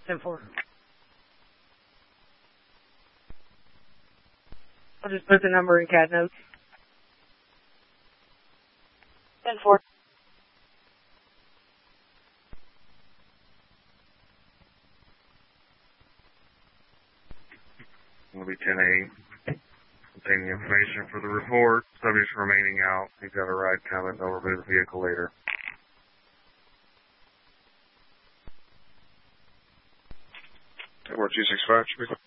10-4. I'll just put the number in CAD notes. 10-4. Will be 10-8. Obtain the information for the report. Subject's remaining out. He's got a ride coming. They'll remove the vehicle later. Network 265,